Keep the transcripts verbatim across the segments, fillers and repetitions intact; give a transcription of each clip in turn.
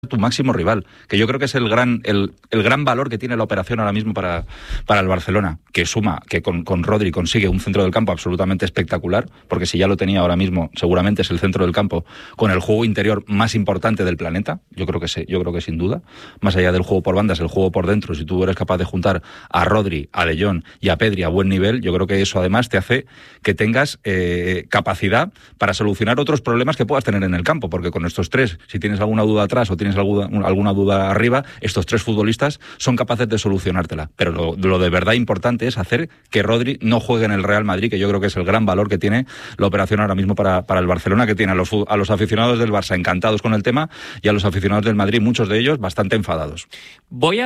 tu máximo rival, que yo creo que es el gran el, el gran valor que tiene la operación ahora mismo para, para el Barcelona, que suma, que con, con Rodri consigue un centro del campo absolutamente espectacular, porque si ya lo tenía ahora mismo, seguramente es el centro del campo con el juego interior más importante del planeta, yo creo que sí, yo creo que sin duda, más allá del juego por bandas, el juego por dentro, si tú eres capaz de juntar a Rodri, a De Jong y a Pedri a buen nivel, yo creo que eso además te hace que tengas eh, capacidad para solucionar otros problemas que puedas tener en el campo, porque con estos tres, si tienes alguna duda atrás o tienes alguna, alguna duda arriba, estos tres futbolistas son capaces de solucionártela. Pero lo, lo de verdad importante es hacer que Rodri no juegue en el Real Madrid, que yo creo que es el gran valor que tiene la operación ahora mismo para, para el Barcelona, que tiene a los, a los aficionados del Barça encantados con el tema y a los aficionados del Madrid, muchos de ellos bastante enfadados. Voy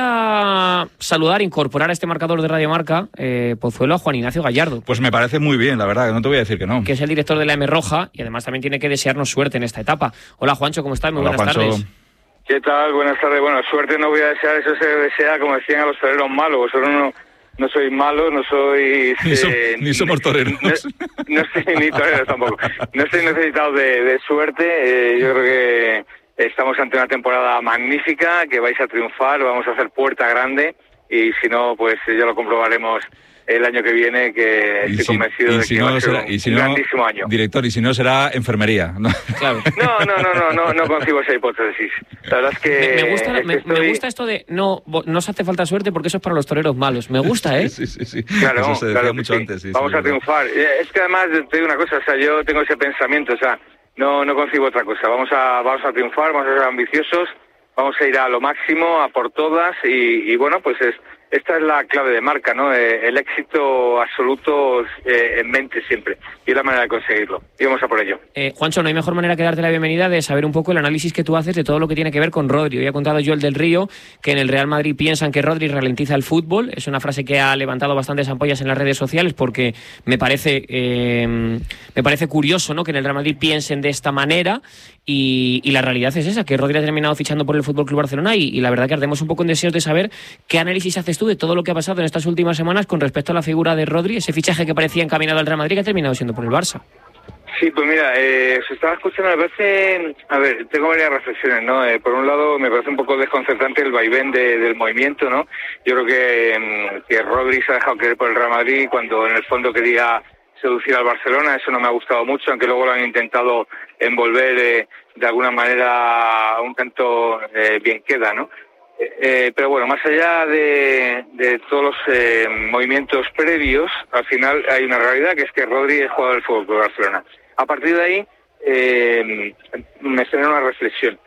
a saludar, incorporar a este marcador de Radio Marca, eh, Pozuelo, a Juan Ignacio Gallardo. Pues me parece muy bien, la verdad, que no te voy a decir que no. Que es el director de la M Roja y además también tiene que desearnos suerte en esta etapa. Hola, Juancho, ¿cómo estás? Muy Hola, buenas Juancho. tardes. ¿Qué tal? Buenas tardes. Bueno, suerte no voy a desear, eso se desea, como decían a los toreros malos. Vosotros no, no sois malos, no sois... Ni, so, eh, ni somos toreros. No, no estoy ni toreros tampoco. No estoy necesitado de, de suerte. Eh, yo creo que estamos ante una temporada magnífica, que vais a triunfar, vamos a hacer puerta grande y si no, pues ya lo comprobaremos el año que viene, que estoy si, convencido de si que no va a ser será, un, y si un no, grandísimo año. Director, y si no será enfermería, ¿no? Claro. No, no, no, no, no, no concibo esa hipótesis. La verdad es que... Me, me, gusta, es me, que estoy... me gusta esto de no, no os hace falta suerte porque eso es para los toreros malos. Me gusta, ¿eh? Sí, sí, sí. Claro, eso se decía claro mucho sí. antes. Sí, Vamos sí, a triunfar. Es que además te digo una cosa, o sea, yo tengo ese pensamiento, o sea, no, no concibo otra cosa. Vamos a, vamos a triunfar, vamos a ser ambiciosos, vamos a ir a lo máximo, a por todas y, y bueno, pues es... Esta es la clave de Marca, ¿no? Eh, el éxito absoluto eh, en mente siempre. Y es la manera de conseguirlo. Y vamos a por ello. Eh, Juancho, no hay mejor manera que darte la bienvenida de saber un poco el análisis que tú haces de todo lo que tiene que ver con Rodri. Hoy ha contado Joel del Río que en el Real Madrid piensan que Rodri ralentiza el fútbol. Es una frase que ha levantado bastantes ampollas en las redes sociales porque me parece eh, me parece curioso, ¿no? Que en el Real Madrid piensen de esta manera y, y la realidad es esa, que Rodri ha terminado fichando por el F C Barcelona y, y la verdad que ardemos un poco en deseos de saber qué análisis haces tú de todo lo que ha pasado en estas últimas semanas con respecto a la figura de Rodri, ese fichaje que parecía encaminado al Real Madrid que ha terminado siendo por el Barça. Sí, pues mira, eh, os estaba escuchando, me parece, a ver, tengo varias reflexiones, ¿no? Eh, por un lado, me parece un poco desconcertante el vaivén de, del movimiento, ¿no? Yo creo que, que Rodri se ha dejado querer por el Real Madrid cuando en el fondo quería seducir al Barcelona, eso no me ha gustado mucho, aunque luego lo han intentado envolver eh, de alguna manera un tanto eh, bien queda, ¿no? Eh, pero bueno, más allá de, de todos los eh, movimientos previos, al final hay una realidad que es que Rodri es jugador del F C Barcelona. A partir de ahí eh, me genera una reflexión.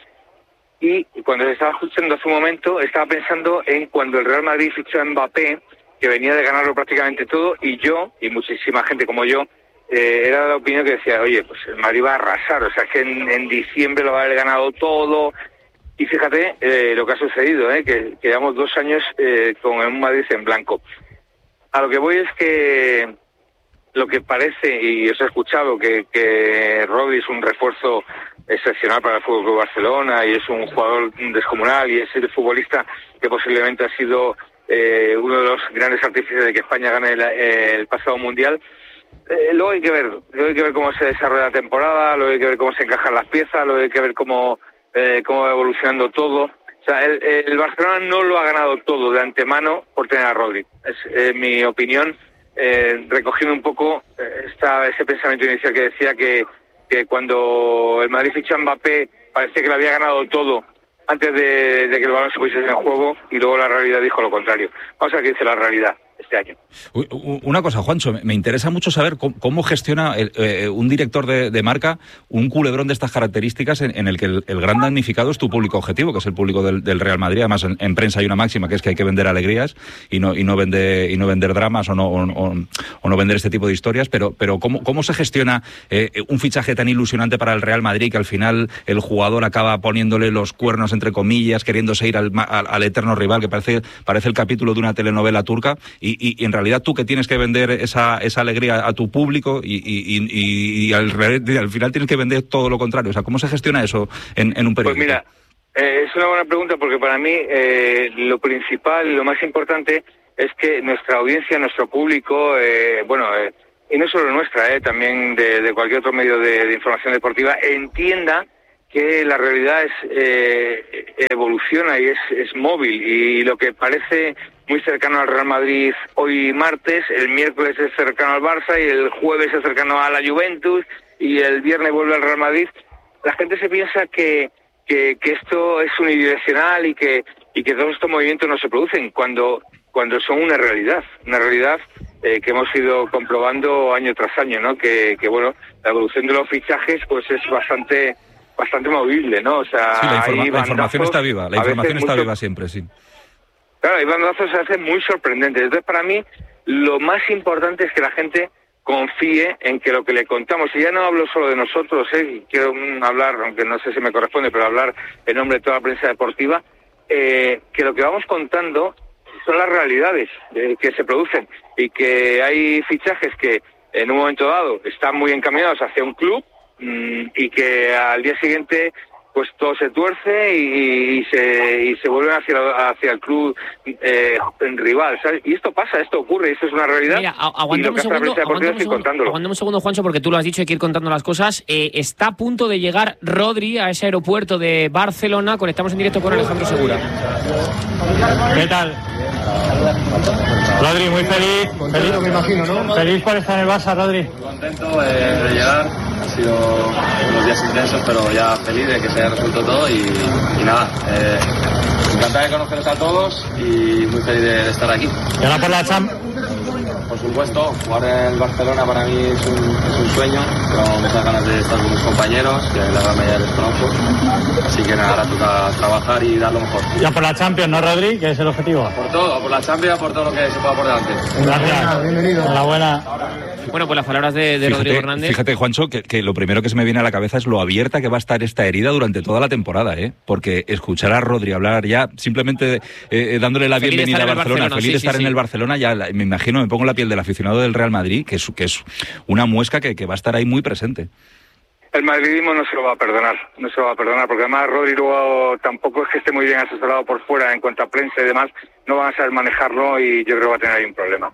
Y cuando se estaba escuchando hace un momento, estaba pensando en cuando el Real Madrid fichó a Mbappé, que venía de ganarlo prácticamente todo, y yo, y muchísima gente como yo, eh, era la opinión que decía, oye, pues el Madrid va a arrasar, o sea, que en, en diciembre lo va a haber ganado todo. Y fíjate eh, lo que ha sucedido, eh, que, que llevamos dos años eh, con un Madrid en blanco. A lo que voy es que lo que parece, y os he escuchado, que, que Rodri es un refuerzo excepcional para el F C Barcelona y es un jugador descomunal y es el futbolista que posiblemente ha sido eh, uno de los grandes artífices de que España gane el, el pasado Mundial. Eh, luego hay que ver, luego hay que ver cómo se desarrolla la temporada, luego hay que ver cómo se encajan las piezas, luego hay que ver cómo... Eh, cómo va evolucionando todo. O sea, el, el Barcelona no lo ha ganado todo de antemano por tener a Rodri. Es eh, mi opinión, eh, recogiendo un poco eh, esta, ese pensamiento inicial que decía que, que cuando el Madrid fichó a Mbappé parecía que lo había ganado todo antes de, de que el balón se pusiese en juego y luego la realidad dijo lo contrario. Vamos a ver qué dice la realidad este año. Una cosa, Juancho, me interesa mucho saber cómo, cómo gestiona el, eh, un director de, de Marca un culebrón de estas características en, en el que el, el gran damnificado es tu público objetivo, que es el público del, del Real Madrid. Además, en, en prensa hay una máxima que es que hay que vender alegrías y no y no vender y no vender dramas o no o, o, o no vender este tipo de historias. Pero pero cómo cómo se gestiona eh, un fichaje tan ilusionante para el Real Madrid que al final el jugador acaba poniéndole los cuernos entre comillas, queriéndose ir al, al, al eterno rival, que parece parece el capítulo de una telenovela turca. Y, y, y en realidad tú que tienes que vender esa, esa alegría a tu público y, y, y, y, al, y al final tienes que vender todo lo contrario. O sea, ¿cómo se gestiona eso en, en un periódico? Pues mira, eh, es una buena pregunta porque para mí eh, lo principal, lo más importante es que nuestra audiencia, nuestro público, eh, bueno, eh, y no solo nuestra, eh, también de, de cualquier otro medio de, de información deportiva, entienda que la realidad es eh, evoluciona y es, es móvil, y lo que parece muy cercano al Real Madrid hoy martes, el miércoles es cercano al Barça y el jueves es cercano a la Juventus y el viernes vuelve al Real Madrid. La gente se piensa que, que, que esto es unidireccional y que, y que todos estos movimientos no se producen cuando, cuando son una realidad, una realidad eh, que hemos ido comprobando año tras año, ¿no? Que, que bueno, la evolución de los fichajes pues es bastante bastante movible, ¿no? O sea, sí, la, informa hay la información está viva, la información está mucho, viva siempre, sí. Claro, hay bandazos se hacen muy sorprendentes. Entonces, para mí, lo más importante es que la gente confíe en que lo que le contamos, y ya no hablo solo de nosotros, ¿eh? Quiero mm, hablar, aunque no sé si me corresponde, pero hablar en nombre de toda la prensa deportiva, eh, que lo que vamos contando son las realidades eh, que se producen, y que hay fichajes que en un momento dado están muy encaminados hacia un club, y que al día siguiente pues todo se tuerce y, y se y se vuelven hacia, hacia el club eh, rival, ¿sabes? Y esto pasa, esto ocurre, esto es una realidad. Mira, aguántame un segundo, aguántame un segundo, Juancho, porque tú lo has dicho, hay que ir contando las cosas. Eh, está a punto de llegar Rodri a ese aeropuerto de Barcelona. Conectamos en directo con Alejandro Segura. ¿Qué tal? Rodri, muy feliz, feliz, me imagino, ¿no? Feliz por estar en el Barça, Rodri. Contento eh, de llegar, ha sido unos días intensos, pero ya feliz de que se haya resuelto todo y, y nada, eh, encantado de conoceros a todos y muy feliz de, de estar aquí. ¿Y ahora por la Champions? Por supuesto, jugar en el Barcelona para mí es un, es un sueño, tengo muchas ganas de estar con mis compañeros, que la gran mayoría les conozco, así que nada, ahora toca trabajar y dar lo mejor. Ya por la Champions, ¿no, Rodri? Que es el objetivo. Por todo, por la Champions, por todo lo que se pueda por delante. Gracias, bienvenido. Enhorabuena. Bueno, pues las palabras de, de fíjate, Rodrigo Hernández. Fíjate, Juancho, que, que lo primero que se me viene a la cabeza es lo abierta que va a estar esta herida durante toda la temporada, ¿eh? Porque escuchar a Rodri hablar ya, simplemente eh, dándole la feliz bienvenida a Barcelona, Barcelona, feliz sí, de estar sí, en sí. el Barcelona, ya la, me imagino, me pongo la piel del aficionado del Real Madrid, que es, que es una muesca que, que va a estar ahí muy presente. El madridismo no se lo va a perdonar, no se lo va a perdonar, porque además Rodri luego tampoco es que esté muy bien asesorado por fuera en cuanto a prensa y demás, no van a saber manejarlo y yo creo que va a tener ahí un problema.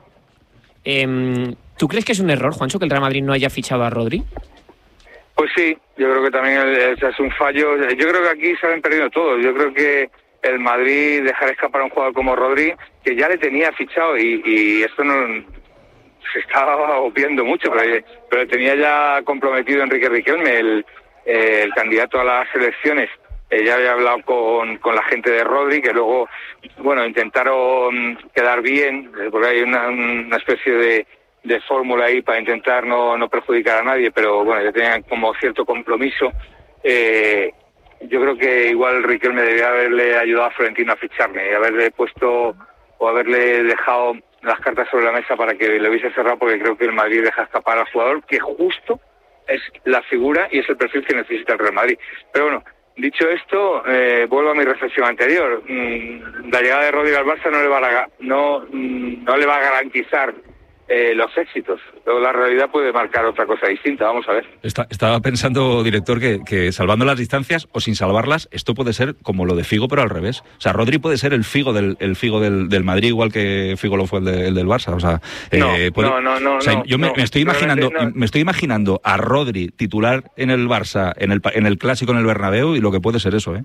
Eh, ¿Tú crees que es un error, Juancho, que el Real Madrid no haya fichado a Rodri? Pues sí, yo creo que también es, es un fallo. Yo creo que aquí se han perdido todos. Yo creo que el Madrid dejar escapar a un jugador como Rodri, que ya le tenía fichado, y, y esto no se estaba obviando mucho, pero, pero tenía ya comprometido Enrique Riquelme, el, eh, el candidato a las elecciones. Eh, ya había hablado con, con la gente de Rodri, que luego, bueno, intentaron quedar bien, porque hay una, una especie de, de fórmula ahí para intentar no, no perjudicar a nadie, pero bueno, ya tenían como cierto compromiso. Eh, yo creo que igual Riquelme debía haberle ayudado a Florentino a ficharme y haberle puesto o haberle dejado las cartas sobre la mesa para que le hubiese cerrado, porque creo que el Madrid deja escapar al jugador que justo es la figura y es el perfil que necesita el Real Madrid. Pero bueno, dicho esto, eh, vuelvo a mi reflexión anterior. Mm, la llegada de Rodri al Barça no le va a, no, mm, no le va a garantizar eh, los éxitos. Pero la realidad puede marcar otra cosa distinta. Vamos a ver. Está, estaba pensando, director, que, que salvando las distancias o sin salvarlas, esto puede ser como lo de Figo, pero al revés. O sea, Rodri puede ser el Figo del, el Figo del, del Madrid, igual que Figo lo fue el, de, el del Barça. O sea, no, eh, puede, no, no, no, o sea, no, yo me, no, me estoy imaginando, no. me estoy imaginando a Rodri titular en el Barça, en el, en el clásico en el Bernabéu, y lo que puede ser eso, ¿eh?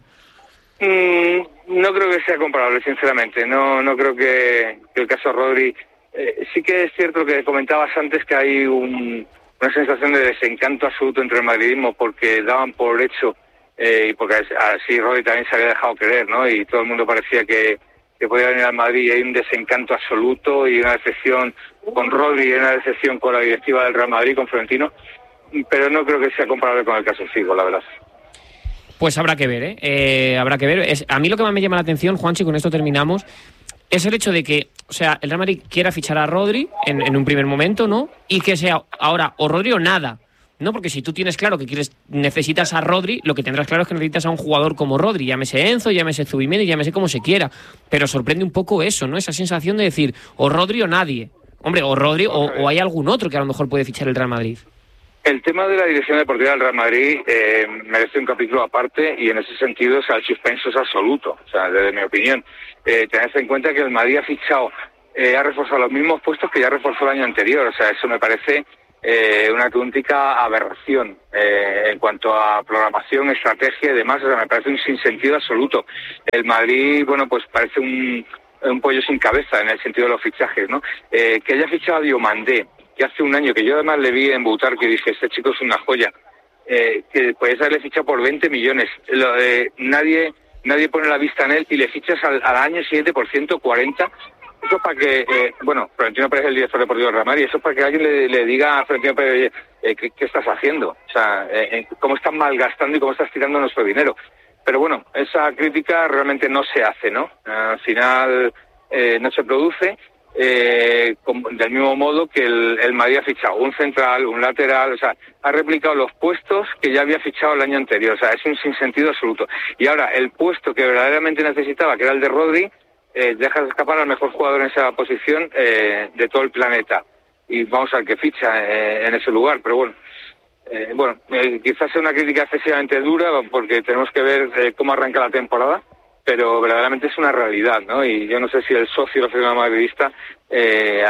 Mm, no creo que sea comparable, sinceramente. No, no creo que, que el caso Rodri. Eh, sí que es cierto que comentabas antes que hay un, una sensación de desencanto absoluto entre el madridismo, porque daban por hecho, eh, y porque así Rodri también se había dejado querer, ¿no? Y todo el mundo parecía que, que podía venir al Madrid, y hay un desencanto absoluto y una decepción con Rodri y una decepción con la directiva del Real Madrid, con Florentino, pero no creo que sea comparable con el caso Figo, la verdad. Pues habrá que ver, ¿eh? eh habrá que ver. Es, a mí lo que más me llama la atención, Juanchi, con esto terminamos, es el hecho de que, o sea, el Real Madrid quiera fichar a Rodri en, en un primer momento, ¿no? Y que sea ahora o Rodri o nada, ¿no? Porque si tú tienes claro que quieres necesitas a Rodri, lo que tendrás claro es que necesitas a un jugador como Rodri, llámese Enzo, llámese Zubimendi, llámese como se quiera. Pero sorprende un poco eso, ¿no? Esa sensación de decir, o Rodri o nadie. Hombre, o Rodri o, o hay algún otro que a lo mejor puede fichar el Real Madrid. El tema de la dirección deportiva del Real Madrid eh, merece un capítulo aparte, y en ese sentido, o sea, el suspenso es absoluto, o sea, desde mi opinión. Eh, tened en cuenta que el Madrid ha fichado, eh, ha reforzado los mismos puestos que ya reforzó el año anterior, o sea, eso me parece eh, una auténtica aberración eh, en cuanto a programación, estrategia y demás. O sea, me parece un sinsentido absoluto. El Madrid, bueno, pues parece un, un pollo sin cabeza en el sentido de los fichajes, ¿no? Eh, que haya fichado a Diomandé, que hace un año, que yo además le vi en Butar, que dije, este chico es una joya, eh, que puedes haberle fichado por veinte millones. Lo, eh, nadie nadie pone la vista en él y le fichas al, al año siguiente por ciento cuarenta. Eso es para que, eh, bueno, Florentino Pérez es el director deportivo de Real Madrid, eso es para que alguien le, le diga a Florentino Pérez, eh, ¿qué, ¿qué estás haciendo? O sea, eh, cómo estás malgastando y cómo estás tirando nuestro dinero. Pero bueno, esa crítica realmente no se hace, ¿no? Al final eh, no se produce, eh, como, del mismo modo que el, el Madrid ha fichado un central, un lateral, o sea, ha replicado los puestos que ya había fichado el año anterior, o sea, es un sinsentido absoluto. Y ahora, el puesto que verdaderamente necesitaba, que era el de Rodri, Eh, dejas escapar al mejor jugador en esa posición eh, de todo el planeta, y vamos a ver qué ficha eh, en ese lugar. Pero bueno, eh, bueno eh, quizás sea una crítica excesivamente dura porque tenemos que ver eh, cómo arranca la temporada, pero verdaderamente es una realidad, ¿no? Y yo no sé si el socio aficionado madridista eh,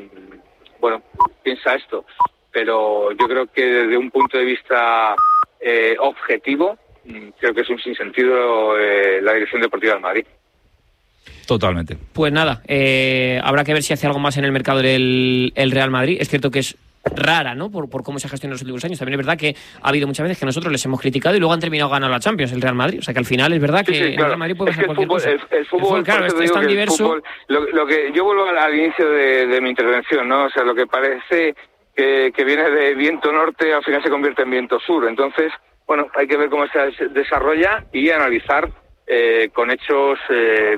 bueno, piensa esto, pero yo creo que desde un punto de vista eh, objetivo, creo que es un sinsentido eh, la dirección deportiva del Madrid. Totalmente. Pues nada, eh, habrá que ver si hace algo más en el mercado del el Real Madrid. Es cierto que es rara, ¿no? Por, por cómo se ha gestionado en los últimos años. También es verdad que ha habido muchas veces que nosotros les hemos criticado y luego han terminado ganando la Champions, el Real Madrid. O sea que al final es verdad que sí, sí, claro. El Real Madrid puede pasar cualquier fútbol, cosa. El, el fútbol, el fútbol claro, es, es tan diverso. Fútbol, lo, lo que yo vuelvo al, al inicio de, de mi intervención, ¿no? O sea, lo que parece que, que viene de viento norte al final se convierte en viento sur. Entonces, bueno, hay que ver cómo se desarrolla y analizar eh, con hechos eh,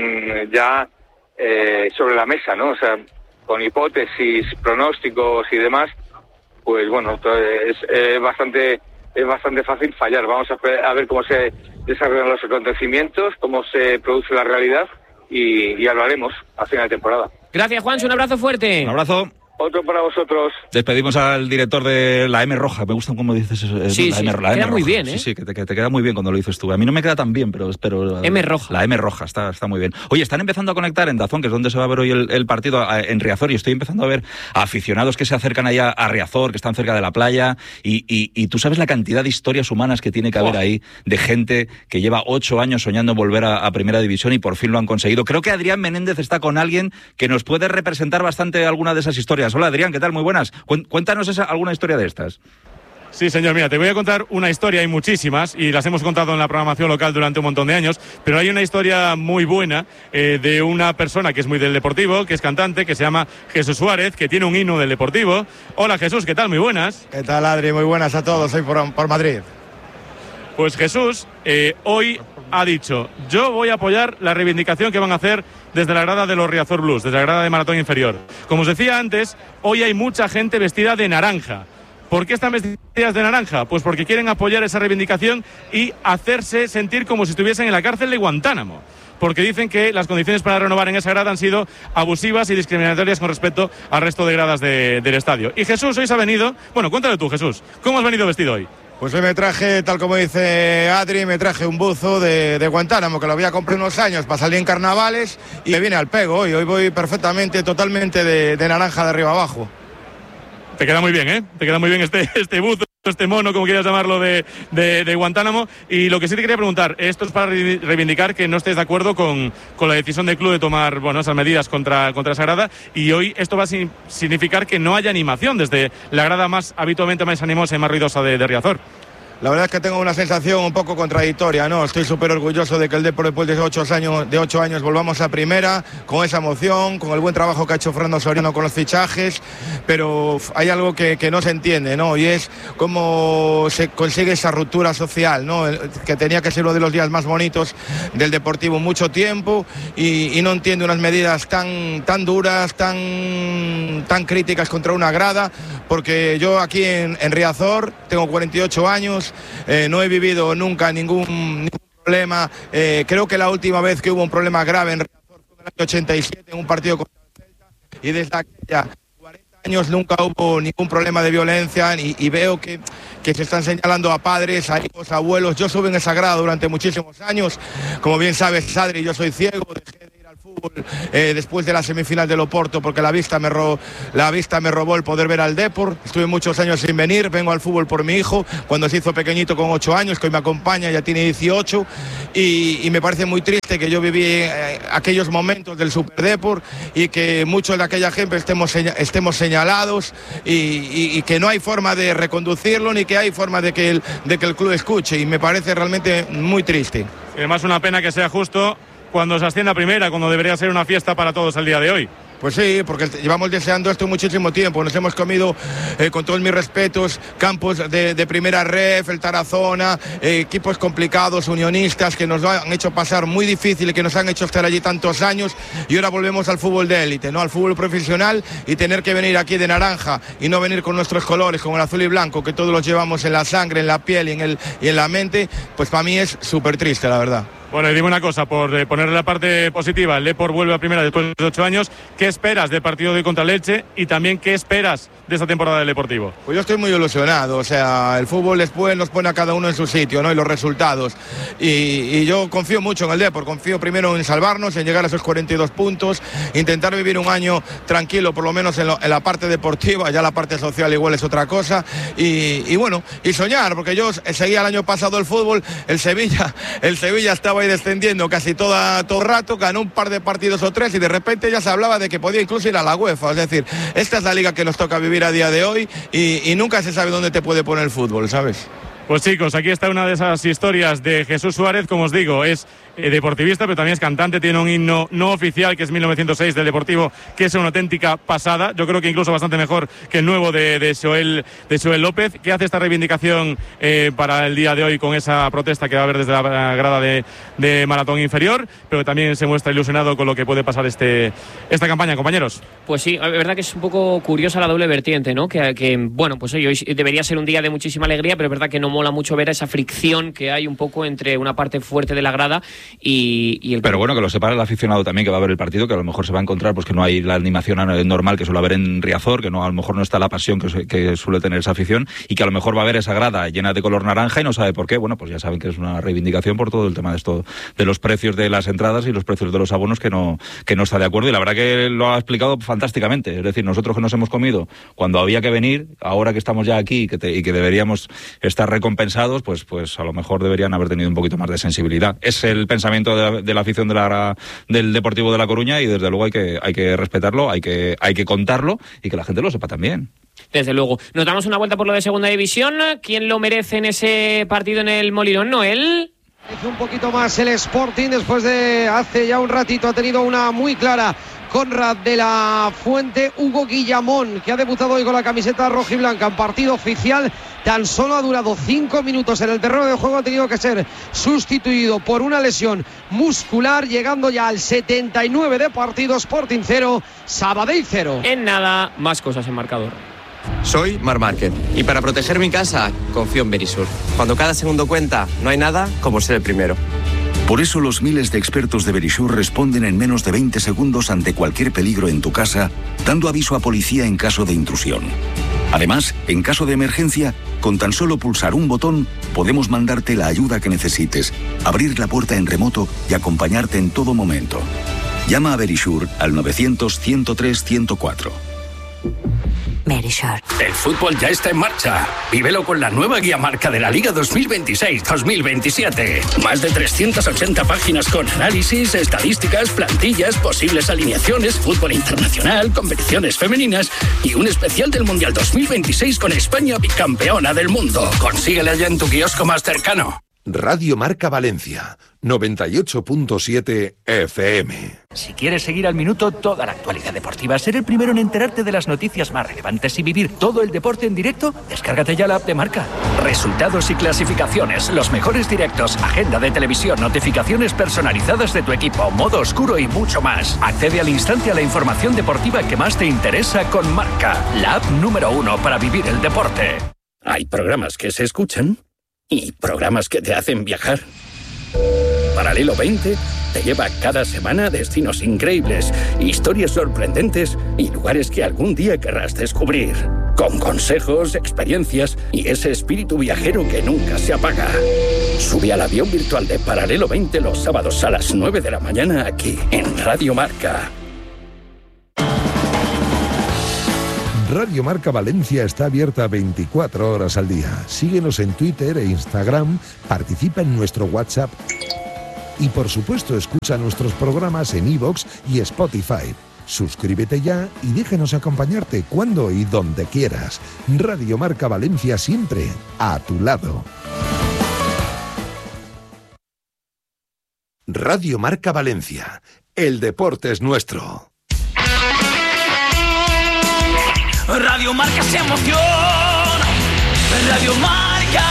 ya eh, sobre la mesa, ¿no? O sea, con hipótesis, pronósticos y demás, pues bueno, es, es bastante es bastante fácil fallar. Vamos a, a ver cómo se desarrollan los acontecimientos, cómo se produce la realidad y, y hablaremos a final de temporada. Gracias, Juancho, un abrazo fuerte. Un abrazo. Otro para vosotros. Despedimos al director de la M Roja. Me gusta cómo dices eso. Sí, la sí, M, la queda M muy roja. bien, ¿eh? Sí, sí, que te, que te queda muy bien cuando lo dices tú. A mí no me queda tan bien, pero espero... M Roja. La M Roja, está, está muy bien. Oye, están empezando a conectar en Dazón, que es donde se va a ver hoy el, el partido, en Riazor, y estoy empezando a ver a aficionados que se acercan allá a Riazor, que están cerca de la playa, y, y, y tú sabes la cantidad de historias humanas que tiene que haber oh. ahí, de gente que lleva ocho años soñando volver a, a Primera División y por fin lo han conseguido. Creo que Adrián Menéndez está con alguien que nos puede representar bastante alguna de esas historias. Hola, Adrián, ¿qué tal? Muy buenas. Cuéntanos esa, alguna historia de estas. Sí, señor, mira, te voy a contar una historia, hay muchísimas, y las hemos contado en la programación local durante un montón de años, pero hay una historia muy buena eh, de una persona que es muy del Deportivo, que es cantante, que se llama Jesús Suárez, que tiene un himno del Deportivo. Hola, Jesús, ¿qué tal? Muy buenas. ¿Qué tal, Adri? Muy buenas a todos, soy por, por Madrid. Pues Jesús, eh, hoy ha dicho, yo voy a apoyar la reivindicación que van a hacer desde la grada de los Riazor Blues, desde la grada de Maratón Inferior. Como os decía antes, hoy hay mucha gente vestida de naranja. ¿Por qué están vestidas de naranja? Pues porque quieren apoyar esa reivindicación y hacerse sentir como si estuviesen en la cárcel de Guantánamo. Porque dicen que las condiciones para renovar en esa grada han sido abusivas y discriminatorias con respecto al resto de gradas de, del estadio. Y Jesús hoy se ha venido... Bueno, cuéntale tú, Jesús, ¿cómo has venido vestido hoy? Pues hoy me traje, tal como dice Adri, me traje un buzo de, de Guantánamo, que lo había comprado unos años para salir en carnavales y me viene al pego hoy. Hoy voy perfectamente, totalmente de, de naranja de arriba abajo. Te queda muy bien, ¿eh? Te queda muy bien este, este buzo, este mono, como quieras llamarlo, de, de, de Guantánamo. Y lo que sí te quería preguntar, esto es para reivindicar que no estés de acuerdo con, con la decisión del club de tomar, bueno, esas medidas contra, contra esa grada. Y hoy esto va a significar que no haya animación desde la grada más habitualmente más animosa y más ruidosa de, de Riazor. La verdad es que tengo una sensación un poco contradictoria, ¿no? Estoy súper orgulloso de que el Depor después de ocho años, de ocho años volvamos a primera, con esa emoción, con el buen trabajo que ha hecho Fernando Soriano con los fichajes, pero hay algo que, que no se entiende, ¿no? Y es cómo se consigue esa ruptura social, ¿no? Que tenía que ser uno de los días más bonitos del Deportivo en mucho tiempo y, y no entiendo unas medidas tan, tan duras, tan, tan críticas contra una grada, porque yo aquí en, en Riazor tengo cuarenta y ocho años. Eh, no he vivido nunca ningún, ningún problema. Eh, creo que la última vez que hubo un problema grave en Riazor fue en el año ochenta y siete en un partido contra el Celta, y desde aquella cuarenta años nunca hubo ningún problema de violencia y, y veo que, que se están señalando a padres, a hijos, a abuelos. Yo estuve en esa grada durante muchísimos años. Como bien sabes, Adri, yo soy ciego, dejé de ir al fútbol fútbol eh, después de la semifinal del Oporto, porque la vista, me ro la vista me robó el poder ver al Depor. Estuve muchos años sin venir, vengo al fútbol por mi hijo, cuando se hizo pequeñito con ocho años, que hoy me acompaña, ya tiene dieciocho, y, y me parece muy triste que yo viví eh, aquellos momentos del Super Depor y que muchos de aquella gente estemos, seña estemos señalados y, y, y que no hay forma de reconducirlo ni que hay forma de que el, de que el club escuche, y me parece realmente muy triste. Y además una pena que sea justo cuando se ascienda a primera, cuando debería ser una fiesta para todos el día de hoy. Pues sí, porque llevamos deseando esto muchísimo tiempo. Nos hemos comido, eh, con todos mis respetos, campos de, de primera ref, el Tarazona, eh, equipos complicados, unionistas, que nos han hecho pasar muy difícil y que nos han hecho estar allí tantos años, y ahora volvemos al fútbol de élite, ¿no? Al fútbol profesional, y tener que venir aquí de naranja y no venir con nuestros colores, como el azul y blanco, que todos los llevamos en la sangre, en la piel y en, el, y en la mente, pues para mí es súper triste, la verdad. Bueno, y dime una cosa, por eh, ponerle la parte positiva, el Depor vuelve a primera después de ocho años. ¿Qué esperas del partido de hoy contra el Elche? Y también, ¿qué esperas de esta temporada del Deportivo? Pues yo estoy muy ilusionado, o sea, el fútbol después nos pone a cada uno en su sitio, ¿no? Y los resultados. Y, y yo confío mucho en el Depor, confío primero en salvarnos, en llegar a esos cuarenta y dos puntos, intentar vivir un año tranquilo, por lo menos en, lo, en la parte deportiva, ya la parte social igual es otra cosa. Y, y bueno, y soñar, porque yo seguía el año pasado el fútbol, el Sevilla, el Sevilla estaba ahí descendiendo casi toda, todo el rato, ganó un par de partidos o tres y de repente ya se hablaba de que podía incluso ir a la UEFA. Es decir, esta es la liga que nos toca vivir a día de hoy y, y nunca se sabe dónde te puede poner el fútbol, ¿sabes? Pues chicos, aquí está una de esas historias de Jesús Suárez, como os digo, es eh, deportivista, pero también es cantante, tiene un himno no oficial que es mil novecientos seis del Deportivo, que es una auténtica pasada, yo creo que incluso bastante mejor que el nuevo de, de, Joel, de Joel López. ¿Qué hace esta reivindicación eh, para el día de hoy con esa protesta que va a haber desde la grada de, de Maratón Inferior, pero también se muestra ilusionado con lo que puede pasar este, esta campaña, compañeros? Pues sí, es verdad que es un poco curiosa la doble vertiente, ¿no? Que, que bueno, pues hoy, hoy debería ser un día de muchísima alegría, pero es verdad que no mola mucho ver esa fricción que hay un poco entre una parte fuerte de la grada y, y el... Pero bueno, que lo separa el aficionado también que va a ver el partido, que a lo mejor se va a encontrar pues que no hay la animación normal que suele haber en Riazor, que no a lo mejor no está la pasión que, que suele tener esa afición, y que a lo mejor va a ver esa grada llena de color naranja y no sabe por qué. Bueno, pues ya saben que es una reivindicación por todo el tema de esto, de los precios de las entradas y los precios de los abonos, que no, que no está de acuerdo, y la verdad que lo ha explicado fantásticamente. Es decir, nosotros que nos hemos comido cuando había que venir, ahora que estamos ya aquí y que, te, y que deberíamos estar recompensados, pues, pues a lo mejor deberían haber tenido un poquito más de sensibilidad. Es el pensamiento de la, de la afición de la, del Deportivo de La Coruña, y desde luego hay que, hay que respetarlo, hay que, hay que contarlo y que la gente lo sepa también. Desde luego. Nos damos una vuelta por lo de Segunda División. ¿Quién lo merece en ese partido en el Molinón, Noel? Hizo un poquito más el Sporting después de hace ya un ratito, ha tenido una muy clara Conrad de la Fuente. Hugo Guillamón, que ha debutado hoy con la camiseta roja y blanca en partido oficial, tan solo ha durado cinco minutos en el terreno de juego, ha tenido que ser sustituido por una lesión muscular, llegando ya al setenta y nueve de partido. Sporting cero, Sabadell cero. En nada, más cosas en marcador. Soy Marc Márquez y para proteger mi casa confío en Verisur. Cuando cada segundo cuenta, no hay nada como ser el primero. Por eso los miles de expertos de Verisur responden en menos de veinte segundos ante cualquier peligro en tu casa, dando aviso a policía en caso de intrusión. Además, en caso de emergencia, con tan solo pulsar un botón, podemos mandarte la ayuda que necesites, abrir la puerta en remoto y acompañarte en todo momento. Llama a Verisur al novecientos, ciento tres, ciento cuatro. Verisur. El fútbol ya está en marcha. Vívelo con la nueva guía marca de la Liga dos mil veintiséis dos mil veintisiete. Más de trescientas ochenta páginas con análisis, estadísticas, plantillas, posibles alineaciones, fútbol internacional, competiciones femeninas y un especial del Mundial dos mil veintiséis con España bicampeona del mundo. Consíguela ya en tu kiosco más cercano. Radio Marca Valencia, noventa y ocho punto siete F M. Si quieres seguir al minuto toda la actualidad deportiva, ser el primero en enterarte de las noticias más relevantes y vivir todo el deporte en directo, descárgate ya la app de Marca. Resultados y clasificaciones, los mejores directos, agenda de televisión, notificaciones personalizadas de tu equipo, modo oscuro y mucho más. Accede al instante a la información deportiva que más te interesa con Marca, la app número uno para vivir el deporte. Hay programas que se escuchan y programas que te hacen viajar. Paralelo veinte te lleva cada semana a destinos increíbles, historias sorprendentes y lugares que algún día querrás descubrir. Con consejos, experiencias y ese espíritu viajero que nunca se apaga. Sube al avión virtual de Paralelo veinte los sábados a las nueve de la mañana aquí, en Radio Marca. Radio Marca Valencia está abierta veinticuatro horas al día. Síguenos en Twitter e Instagram, participa en nuestro WhatsApp y, por supuesto, escucha nuestros programas en iVoox y Spotify. Suscríbete ya y déjanos acompañarte cuando y donde quieras. Radio Marca Valencia, siempre a tu lado. Radio Marca Valencia. El deporte es nuestro. Radio Marca se emociona. Radio Marca.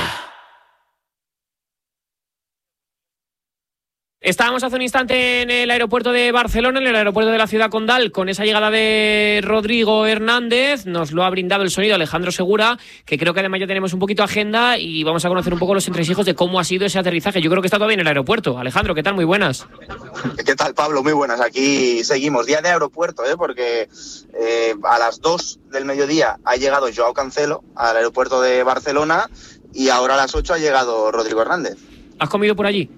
Estábamos hace un instante en el aeropuerto de Barcelona, en el aeropuerto de la ciudad condal, con esa llegada de Rodrigo Hernández. Nos lo ha brindado el sonido Alejandro Segura, que creo que además ya tenemos un poquito agenda y vamos a conocer un poco los entresijos de cómo ha sido ese aterrizaje. Yo creo que está todavía en el aeropuerto. Alejandro, ¿qué tal? Muy buenas. ¿Qué tal, Pablo? Muy buenas. Aquí seguimos. Día de aeropuerto, ¿eh? Porque eh, a las dos del mediodía ha llegado Joao Cancelo al aeropuerto de Barcelona y ahora a las ocho ha llegado Rodrigo Hernández. ¿Has comido por allí?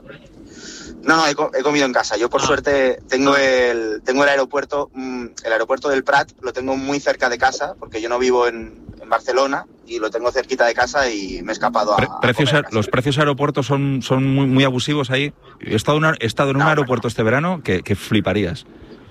No, no, he, he comido en casa. Yo, por ah. suerte, tengo el tengo el aeropuerto, el aeropuerto del Prat, lo tengo muy cerca de casa, porque yo no vivo en, en Barcelona y lo tengo cerquita de casa y me he escapado a... Pre precios a los precios de aeropuertos son, son muy, muy abusivos ahí. He estado, una, he estado en un no, aeropuerto bueno. este verano que, que fliparías.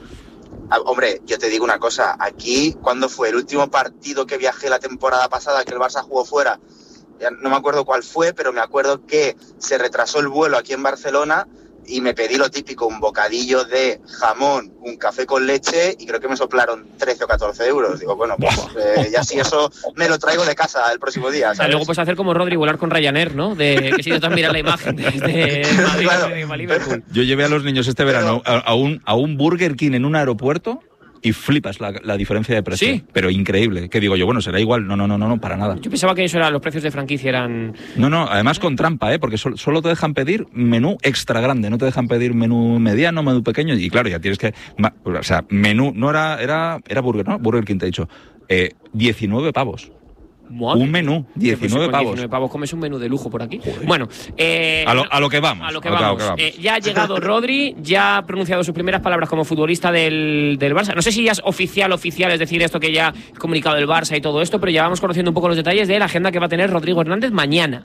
Ah, hombre, yo te digo una cosa. Aquí, ¿cuándo fue? El último partido que viajé la temporada pasada, que el Barça jugó fuera, ya no me acuerdo cuál fue, pero me acuerdo que se retrasó el vuelo aquí en Barcelona y me pedí lo típico, un bocadillo de jamón, un café con leche y creo que me soplaron trece o catorce euros. Digo, bueno, pues eh, ya si eso me lo traigo de casa el próximo día, ¿sabes? Luego puedes hacer como Rodri, volar con Ryanair, ¿no? De, que si no te has mirado la imagen desde Madrid, claro. de Liverpool. Yo llevé a los niños este verano a, a, un, a un Burger King en un aeropuerto y flipas la, la diferencia de precio. ¿Sí? Pero increíble. ¿Qué digo yo? Bueno, será igual. No, no, no, no, no, para nada. Yo pensaba que eso era, los precios de franquicia eran... No, no, además con trampa, ¿eh? Porque solo, solo te dejan pedir menú extra grande, no te dejan pedir menú mediano, menú pequeño, y claro, ya tienes que... O sea, menú, no era, era, era Burger, ¿no? Burger King, te he dicho. Eh, diecinueve pavos. Madre. Un menú, diecinueve pavos. diecinueve pavos comes un menú de lujo por aquí. Joder. Bueno, eh, a, lo, a lo que vamos. A lo que vamos. A lo que vamos. Eh, ya ha llegado Rodri, ya ha pronunciado sus primeras palabras como futbolista del, del Barça. No sé si ya es oficial, oficial, es decir, esto que ya ha comunicado el Barça y todo esto, pero ya vamos conociendo un poco los detalles de la agenda que va a tener Rodrigo Hernández mañana.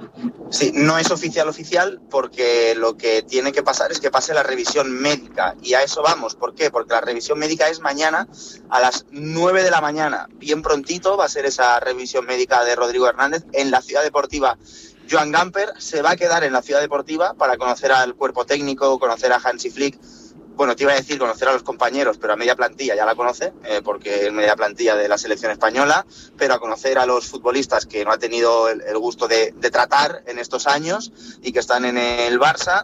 Sí, no es oficial oficial porque lo que tiene que pasar es que pase la revisión médica y a eso vamos. ¿Por qué? Porque la revisión médica es mañana a las nueve de la mañana. Bien prontito va a ser esa revisión médica de Rodrigo Hernández en la Ciudad Deportiva. Joan Gamper se va a quedar en la Ciudad Deportiva para conocer al cuerpo técnico, conocer a Hansi Flick. Bueno, te iba a decir conocer a los compañeros, pero a media plantilla ya la conoce, eh, porque es media plantilla de la selección española, pero a conocer a los futbolistas que no ha tenido el, el gusto de, de tratar en estos años y que están en el Barça.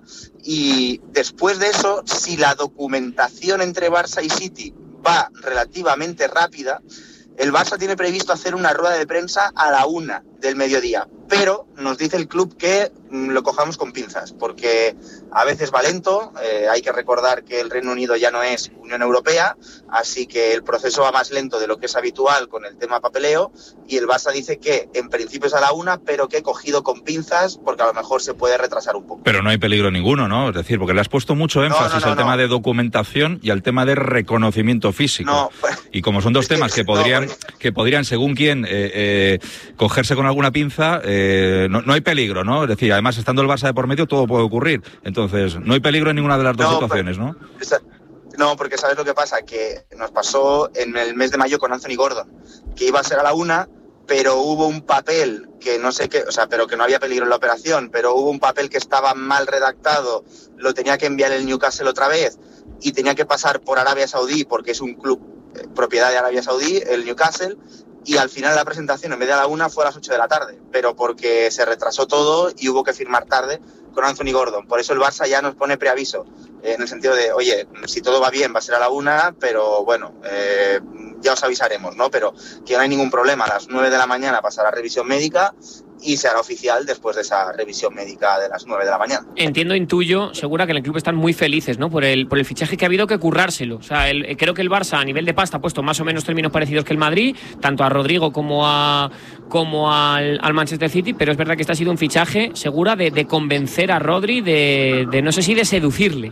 Y después de eso, si la documentación entre Barça y City va relativamente rápida, el Barça tiene previsto hacer una rueda de prensa a la una del mediodía, pero nos dice el club que mm, lo cojamos con pinzas, porque a veces va lento, eh, hay que recordar que el Reino Unido ya no es Unión Europea, así que el proceso va más lento de lo que es habitual con el tema papeleo, y el Barça dice que en principio es a la una, pero que cogido con pinzas, porque a lo mejor se puede retrasar un poco. Pero no hay peligro ninguno, ¿no? Es decir, porque le has puesto mucho énfasis no, no, no, al no. tema de documentación y al tema de reconocimiento físico. No, pues, y como son dos temas que, que podrían, no, que podrían según quién, eh, eh, cogerse con alguna pinza, eh, no, no hay peligro, ¿no? Es decir, además, estando el Barça de por medio, todo puede ocurrir. Entonces, no hay peligro en ninguna de las dos no, situaciones, ¿no? Esa, no, porque ¿sabes lo que pasa? Que nos pasó en el mes de mayo con Anthony Gordon, que iba a ser a la una, pero hubo un papel que no sé qué, o sea, pero que no había peligro en la operación, pero hubo un papel que estaba mal redactado, lo tenía que enviar el Newcastle otra vez y tenía que pasar por Arabia Saudí, porque es un club eh, propiedad de Arabia Saudí, el Newcastle, y al final la presentación en vez de a la una fue a las ocho de la tarde, pero porque se retrasó todo y hubo que firmar tarde con Anthony Gordon. Por eso el Barça ya nos pone preaviso, eh, en el sentido de, oye, si todo va bien va a ser a la una, pero bueno, eh, ya os avisaremos, ¿no? Pero que no hay ningún problema, a las nueve de la mañana pasará revisión médica y se hará oficial después de esa revisión médica de las nueve de la mañana. Entiendo, intuyo, Segura, que en el club están muy felices, ¿no? Por el, por el fichaje que ha habido que currárselo. O sea, el, creo que el Barça a nivel de pasta ha puesto más o menos términos parecidos que el Madrid, tanto a Rodrigo como a como al, al Manchester City, pero es verdad que este ha sido un fichaje, Segura, de, de convencer a Rodri, de, de no sé si de seducirle.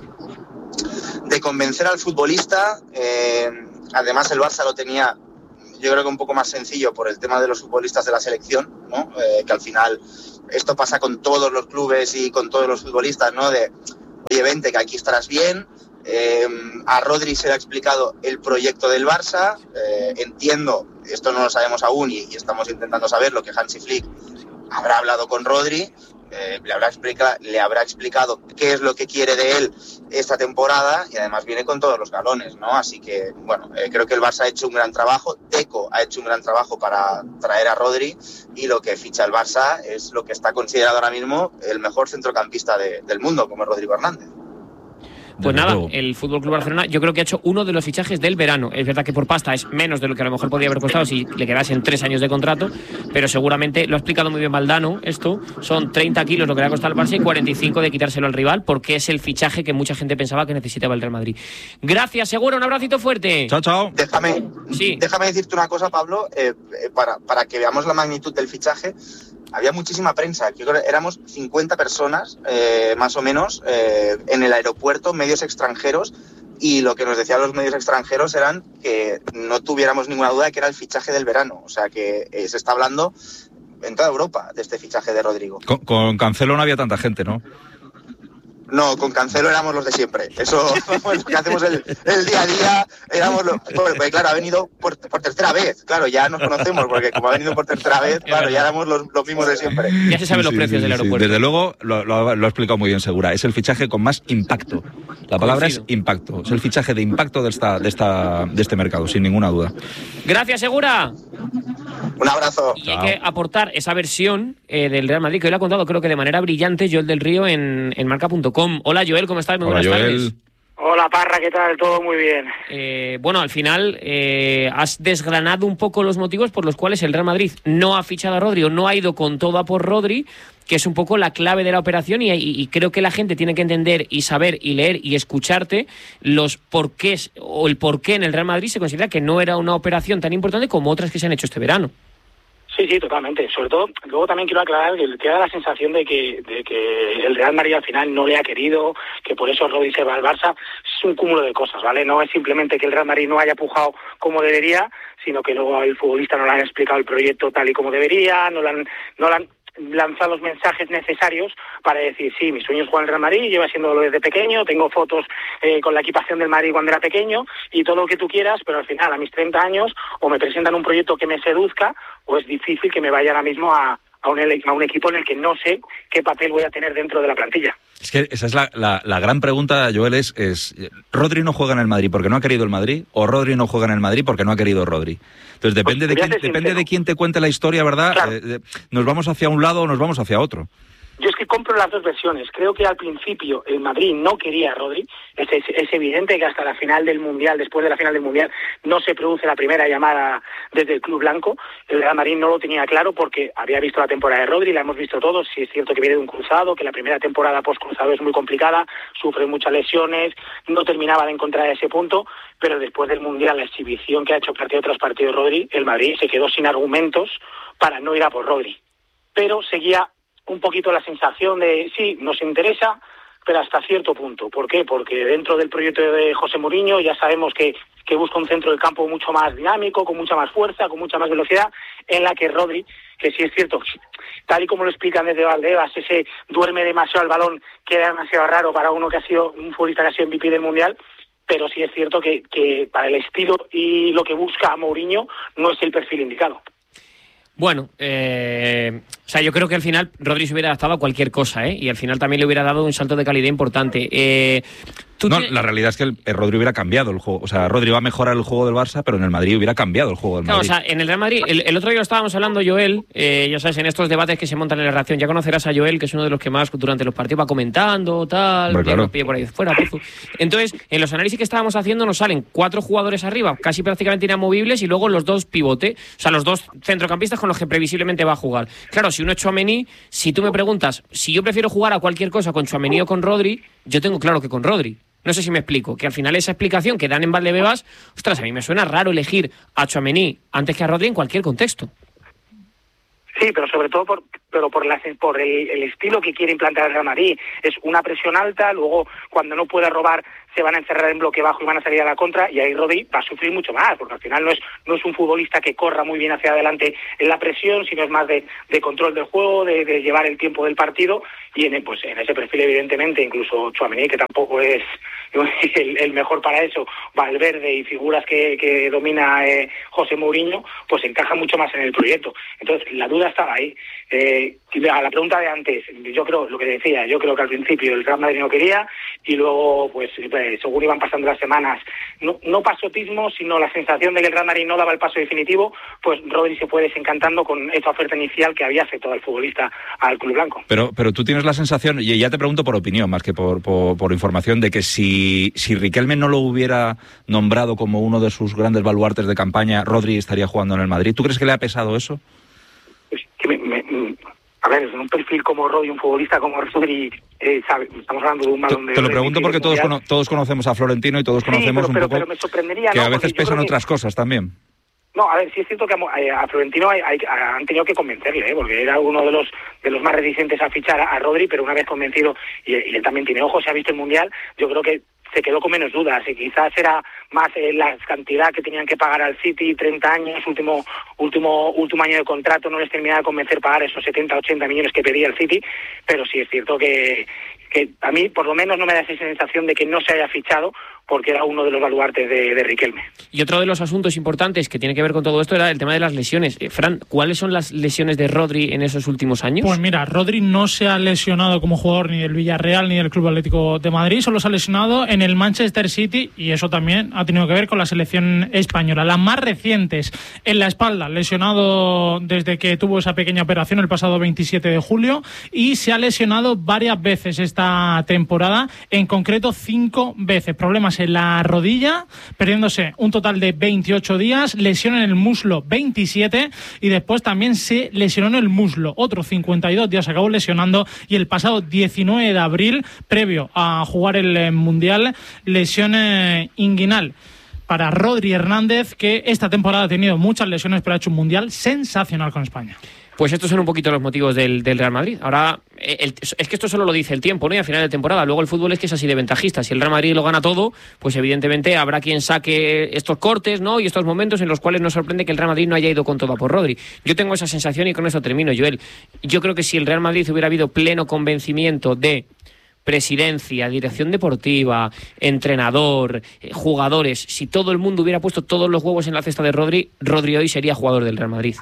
De convencer al futbolista, eh, además el Barça lo tenía, yo creo que un poco más sencillo por el tema de los futbolistas de la selección, ¿no? Eh, que al final esto pasa con todos los clubes y con todos los futbolistas, ¿no? De, oye, vente, que aquí estarás bien. Eh, a Rodri se le ha explicado el proyecto del Barça. Eh, entiendo, esto no lo sabemos aún y, y estamos intentando saber lo que Hansi Flick habrá hablado con Rodri. Eh, le, habrá explica, le habrá explicado qué es lo que quiere de él esta temporada y además viene con todos los galones, ¿no? Así que, bueno, eh, creo que el Barça ha hecho un gran trabajo, Deco ha hecho un gran trabajo para traer a Rodri y lo que ficha el Barça es lo que está considerado ahora mismo el mejor centrocampista de, del mundo, como es Rodrigo Hernández. Pues nada, el F C Barcelona yo creo que ha hecho uno de los fichajes del verano. Es verdad que por pasta es menos de lo que a lo mejor podría haber costado si le quedasen tres años de contrato, pero seguramente lo ha explicado muy bien Valdano. Esto son treinta kilos lo que le ha costado al Barça y cuarenta y cinco de quitárselo al rival, porque es el fichaje que mucha gente pensaba que necesitaba el Real Madrid. Gracias, Segura, un abracito fuerte. Chao, chao. Déjame, sí. déjame decirte una cosa, Pablo, eh, eh, para, para que veamos la magnitud del fichaje. Había muchísima prensa, yo creo que éramos cincuenta personas, eh, más o menos, eh, en el aeropuerto, medios extranjeros, y lo que nos decían los medios extranjeros eran que no tuviéramos ninguna duda de que era el fichaje del verano. O sea que eh, se está hablando en toda Europa de este fichaje de Rodrigo. Con, con Cancelo no había tanta gente, ¿no? No, con Cancelo éramos los de siempre. Eso, lo que hacemos el, el día a día, éramos los... Porque claro, ha venido por, por tercera vez. Claro, ya nos conocemos, porque como ha venido por tercera vez, claro, ya éramos los, los mismos de siempre. Ya se saben los sí, precios sí, del sí. aeropuerto. Desde luego, lo, lo, lo ha explicado muy bien Segura. Es el fichaje con más impacto. La palabra Coincido. es impacto. Es el fichaje de impacto de, esta, de, esta, de este mercado, sin ninguna duda. Gracias, Segura. Un abrazo. Y hay que aportar esa versión eh, del Real Madrid que hoy le ha contado, creo que de manera brillante, Joel del Río en, en marca punto com. Hola, Joel, ¿cómo estás? Muy Hola, buenas Joel. tardes. Hola, Parra, ¿qué tal? Todo muy bien. Eh, bueno, al final eh, has desgranado un poco los motivos por los cuales el Real Madrid no ha fichado a Rodri o no ha ido con todo a por Rodri, que es un poco la clave de la operación y, y, y creo que la gente tiene que entender y saber y leer y escucharte los porqués o el porqué en el Real Madrid se considera que no era una operación tan importante como otras que se han hecho este verano. Sí, sí, totalmente. Sobre todo, luego también quiero aclarar que queda la sensación de que, de que el Real Madrid al final no le ha querido, que por eso Rodri se va al Barça. Es un cúmulo de cosas, ¿vale? No es simplemente que el Real Madrid no haya pujado como debería, sino que luego al futbolista no le han explicado el proyecto tal y como debería, no le han, no le han lanzado los mensajes necesarios para decir, sí, mi sueño es jugar en el Real Madrid, llevo haciéndolo desde pequeño, tengo fotos eh, con la equipación del Madrid cuando era pequeño y todo lo que tú quieras, pero al final a mis treinta años o me presentan un proyecto que me seduzca o es difícil que me vaya ahora mismo a, a, un, a un equipo en el que no sé qué papel voy a tener dentro de la plantilla. Es que esa es la, la, la gran pregunta, Joel, es, es ¿Rodri no juega en el Madrid porque no ha querido el Madrid o Rodri no juega en el Madrid porque no ha querido Rodri? Entonces depende, pues, de, quién, depende de quién te cuente la historia, ¿verdad? Claro. Eh, nos vamos hacia un lado o nos vamos hacia otro. Yo es que compro las dos versiones. Creo que al principio el Madrid no quería a Rodri. Es, es, es evidente que hasta la final del Mundial, después de la final del Mundial, no se produce la primera llamada desde el Club Blanco. El Real Madrid no lo tenía claro porque había visto la temporada de Rodri, la hemos visto todos. Sí es cierto que viene de un cruzado, que la primera temporada post-cruzado es muy complicada, sufre muchas lesiones, no terminaba de encontrar ese punto, pero después del Mundial, la exhibición que ha hecho partido tras partido Rodri, el Madrid se quedó sin argumentos para no ir a por Rodri. Pero seguía un poquito la sensación de, sí, nos interesa, pero hasta cierto punto. ¿Por qué? Porque dentro del proyecto de José Mourinho ya sabemos que, que busca un centro del campo mucho más dinámico, con mucha más fuerza, con mucha más velocidad, en la que Rodri, que sí es cierto, tal y como lo explican desde Valdebebas, ese duerme demasiado al balón, queda demasiado raro para uno que ha sido un futbolista que ha sido M V P del Mundial, pero sí es cierto que, que para el estilo y lo que busca Mourinho no es el perfil indicado. Bueno, eh, o sea, yo creo que al final Rodri se hubiera adaptado a cualquier cosa, ¿eh? Y al final también le hubiera dado un salto de calidad importante. Eh, No, la realidad es que el, el Rodri hubiera cambiado el juego. O sea, Rodri va a mejorar el juego del Barça, pero en el Madrid hubiera cambiado el juego del Claro, Madrid. o sea, en el Real Madrid, el, el otro día lo estábamos hablando, Joel, eh, ya sabes, en estos debates que se montan en la redacción, ya conocerás a Joel, que es uno de los que más durante los partidos va comentando, tal, Hombre, claro. nos pide por ahí fuera. Puzu. Entonces, en los análisis que estábamos haciendo nos salen cuatro jugadores arriba, casi prácticamente inamovibles, y luego los dos pivote, o sea, los dos centrocampistas con los que previsiblemente va a jugar. Claro, si uno es Tchouaméni, si tú me preguntas, si yo prefiero jugar a cualquier cosa con Tchouaméni o con Rodri, yo tengo claro que con Rodri. No sé si me explico, que al final esa explicación que dan en Valdebebas, ostras, a mí me suena raro elegir a Tchouaméni antes que a Rodri en cualquier contexto. Sí, pero sobre todo por, pero por, la, por el, el estilo que quiere implantar el Real Madrid. Es una presión alta, luego cuando no puede robar se van a encerrar en bloque bajo y van a salir a la contra, y ahí Rodri va a sufrir mucho más, porque al final no es no es un futbolista que corra muy bien hacia adelante en la presión, sino es más de, de control del juego, de, de llevar el tiempo del partido, y en, pues, en ese perfil evidentemente incluso Tchouaméni, que tampoco es el, el mejor para eso, Valverde y figuras que, que domina eh, José Mourinho, pues encaja mucho más en el proyecto. Entonces la duda estaba ahí. Eh, a la pregunta de antes, yo creo, lo que decía, yo creo que al principio el Real Madrid no quería, y luego pues, pues según iban pasando las semanas, no, no pasotismo, sino la sensación de que el Real Madrid no daba el paso definitivo, pues Rodri se fue desencantando con esa oferta inicial que había aceptado el futbolista al club blanco. Pero, pero tú tienes la sensación, y ya te pregunto por opinión más que por, por, por información, de que si, si Riquelme no lo hubiera nombrado como uno de sus grandes baluartes de campaña, Rodri estaría jugando en el Madrid. ¿Tú crees que le ha pesado eso? Pues que me, me, a ver, en un perfil como Rodri, un futbolista como Rodri, eh, sabe, estamos hablando de un balón de... Te lo pregunto porque todos, cono todos conocemos a Florentino y todos sí, conocemos pero, pero, un poco pero me sorprendería, que ¿no? a veces Porque pesan que... otras cosas también. No, a ver, sí es cierto que a, a Florentino hay, hay, han tenido que convencerle, ¿eh? Porque era uno de los de los más reticentes a fichar a, a Rodri, pero una vez convencido, y, y él también tiene ojos, se ha visto el Mundial, yo creo que se quedó con menos dudas, y quizás era más eh, la cantidad que tenían que pagar al City, treinta años, último último último año de contrato, no les terminaba de convencer pagar esos setenta, ochenta millones que pedía el City, pero sí es cierto que, que a mí por lo menos no me da esa sensación de que no se haya fichado, porque era uno de los baluartes de, de Riquelme. Y otro de los asuntos importantes que tiene que ver con todo esto era el tema de las lesiones. Eh, Fran, ¿cuáles son las lesiones de Rodri en esos últimos años? Pues mira, Rodri no se ha lesionado como jugador ni del Villarreal ni del Club Atlético de Madrid, solo se ha lesionado en el Manchester City, y eso también ha tenido que ver con la selección española. Las más recientes, en la espalda, lesionado desde que tuvo esa pequeña operación el pasado veintisiete de julio, y se ha lesionado varias veces esta temporada, en concreto cinco veces. Problemas en la rodilla, perdiéndose un total de veintiocho días, lesión en el muslo veintisiete, y después también se lesionó en el muslo otros cincuenta y dos días, se acabó lesionando, y el pasado diecinueve de abril, previo a jugar el Mundial, lesión eh, inguinal para Rodri Hernández, que esta temporada ha tenido muchas lesiones, pero ha hecho un Mundial sensacional con España. Pues estos son un poquito los motivos del, del Real Madrid. Ahora, el, es que esto solo lo dice el tiempo, ¿no? Y a final de temporada. Luego el fútbol es que es así de ventajista. Si el Real Madrid lo gana todo, pues evidentemente habrá quien saque estos cortes, ¿no? Y estos momentos en los cuales nos sorprende que el Real Madrid no haya ido con todo a por Rodri. Yo tengo esa sensación, y con eso termino, Joel. Yo creo que si el Real Madrid hubiera habido pleno convencimiento de presidencia, dirección deportiva, entrenador, eh, jugadores, si todo el mundo hubiera puesto todos los huevos en la cesta de Rodri, Rodri hoy sería jugador del Real Madrid.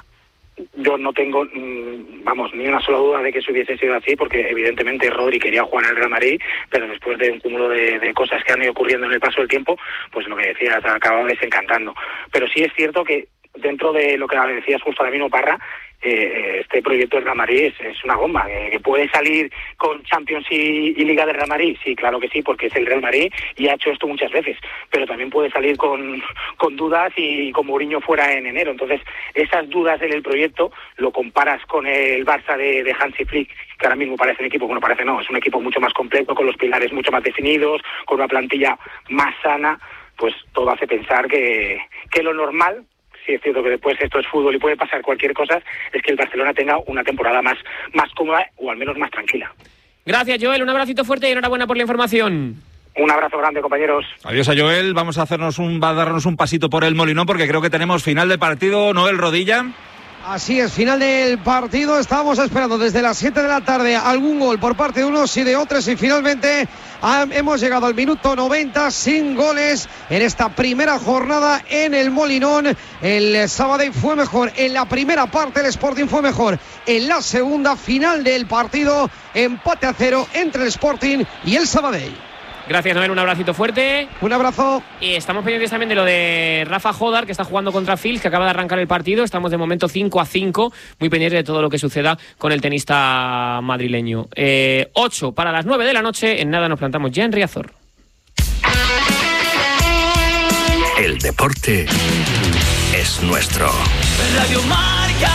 Yo no tengo, vamos, ni una sola duda de que eso hubiese sido así, porque evidentemente Rodri quería jugar en el Real Madrid, pero después de un cúmulo de, de cosas que han ido ocurriendo en el paso del tiempo, pues lo que decías, ha acabado desencantando. Pero sí es cierto que dentro de lo que decías justo ahora mismo, Parra, eh, este proyecto del Real Madrid es, es una bomba. Eh, ¿Que puede salir con Champions y, y Liga del Real Madrid? Sí, claro que sí, porque es el Real Madrid y ha hecho esto muchas veces. Pero también puede salir con, con dudas y con Mourinho fuera en enero. Entonces, esas dudas en el proyecto lo comparas con el Barça de, de Hansi Flick, que ahora mismo parece un equipo, bueno, parece no, es un equipo mucho más completo, con los pilares mucho más definidos, con una plantilla más sana, pues todo hace pensar que, que lo normal, sí es cierto que después esto es fútbol y puede pasar cualquier cosa, es que el Barcelona tenga una temporada más, más cómoda o al menos más tranquila. Gracias, Joel, un abracito fuerte y enhorabuena por la información. Un abrazo grande, compañeros. Adiós a Joel, vamos a hacernos un, va a darnos un pasito por el Molinón, porque creo que tenemos final de partido, Noel Rodilla. Así es, final del partido. Estábamos esperando desde las siete de la tarde algún gol por parte de unos y de otros, y finalmente ha, hemos llegado al minuto noventa sin goles en esta primera jornada en el Molinón. El Sabadell fue mejor en la primera parte, el Sporting fue mejor en la segunda. Final del partido, empate a cero entre el Sporting y el Sabadell. Gracias, Noel, un abracito fuerte. Un abrazo. Y estamos pendientes también de lo de Rafa Jodar, que está jugando contra Fils, que acaba de arrancar el partido. Estamos de momento cinco a cinco, muy pendientes de todo lo que suceda con el tenista madrileño. Eh, ocho para las nueve de la noche, en nada nos plantamos ya en Riazor. El deporte es nuestro. Radio Marca.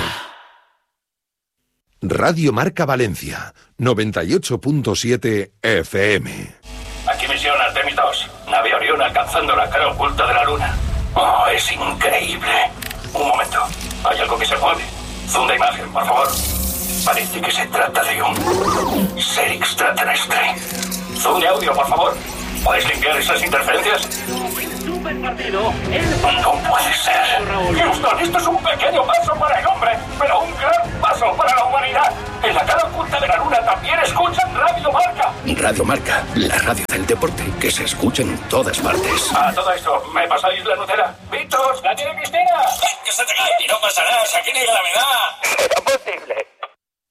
Radio Marca Valencia, noventa y ocho punto siete F M. Aquí misión Artemis dos. Nave Orión alcanzando la cara oculta de la luna. Oh, es increíble. Un momento. Hay algo que se mueve. Zoom de imagen, por favor. Parece que se trata de un ser extraterrestre. Zoom de audio, por favor. ¿Puedes limpiar esas interferencias? Super partido. No puede ser. Houston, esto es un pequeño paso para el hombre, pero un gran paso para la humanidad. En la cara oculta de la luna también escuchan Radio Marca. Radio Marca, la radio del deporte que se escucha en todas partes. A todo esto, ¿me pasáis la Nutella? ¡Víctor, la tiene Cristina! ¡Que se te cae! Y no pasa nada, si aquí ni gravedad. Era posible.